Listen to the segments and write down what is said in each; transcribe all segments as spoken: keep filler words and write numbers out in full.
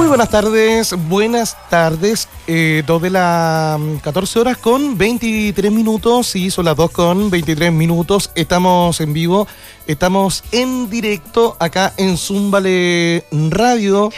buenas tardes, buenas tardes, eh, dos de las catorce horas con veintitrés minutos, sí, son las dos con veintitrés minutos, estamos en vivo, estamos en directo acá en Zúmbale Radio,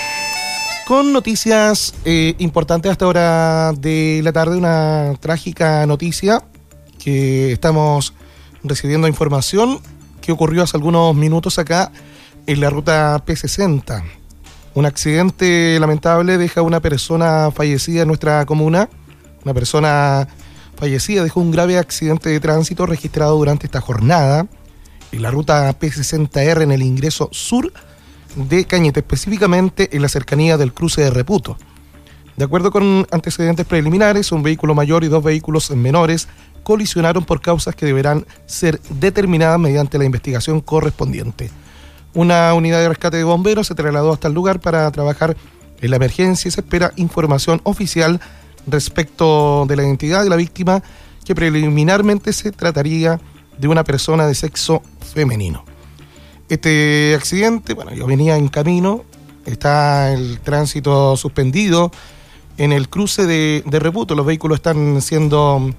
con noticias eh, importantes hasta hora de la tarde, una trágica noticia que estamos recibiendo información que ocurrió hace algunos minutos acá en la ruta P sesenta. Un accidente lamentable deja a una persona fallecida en nuestra comuna. Una persona fallecida dejó un grave accidente de tránsito registrado durante esta jornada en la ruta P sesenta R en el ingreso sur de Cañete, específicamente en la cercanía del cruce de Reputo. De acuerdo con antecedentes preliminares, un vehículo mayor y dos vehículos menores colisionaron por causas que deberán ser determinadas mediante la investigación correspondiente. Una unidad de rescate de bomberos se trasladó hasta el lugar para trabajar en la emergencia y se espera información oficial respecto de la identidad de la víctima, que preliminarmente se trataría de una persona de sexo femenino. Este accidente, bueno, yo venía en camino, está el tránsito suspendido en el cruce de, de Reputo. Los vehículos están siendo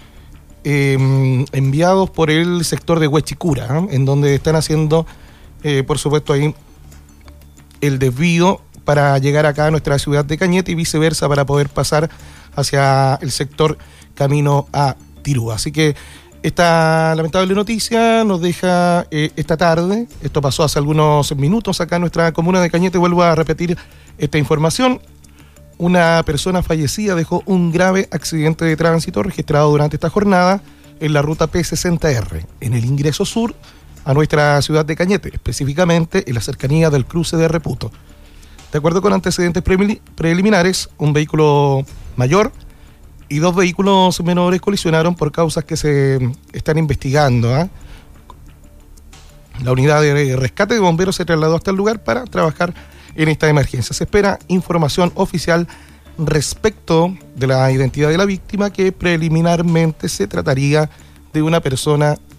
eh, enviados por el sector de Huechicura, ¿eh? En donde están haciendo... Eh, por supuesto ahí el desvío para llegar acá a nuestra ciudad de Cañete y viceversa para poder pasar hacia el sector camino a Tirúa. Así que esta lamentable noticia nos deja eh, esta tarde, esto pasó hace algunos minutos acá en nuestra comuna de Cañete, vuelvo a repetir esta información. Una persona fallecida dejó un grave accidente de tránsito registrado durante esta jornada en la ruta P sesenta R, en el ingreso sur a nuestra ciudad de Cañete, específicamente en la cercanía del cruce de Reputo. De acuerdo con antecedentes preliminares, un vehículo mayor y dos vehículos menores colisionaron por causas que se están investigando, ¿eh? La unidad de rescate de bomberos se trasladó hasta el lugar para trabajar en esta emergencia. Se espera información oficial respecto de la identidad de la víctima, que preliminarmente se trataría de una persona